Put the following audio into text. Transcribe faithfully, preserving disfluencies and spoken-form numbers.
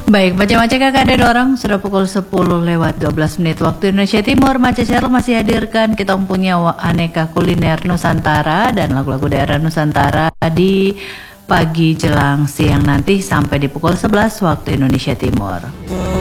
Baik, macam-macam kakak ada orang sudah pukul sepuluh lewat dua belas menit waktu Indonesia Timur. Maca Channel masih hadirkan kita punya aneka kuliner Nusantara dan lagu-lagu daerah Nusantara di pagi jelang siang nanti sampai di pukul sebelas waktu Indonesia Timur.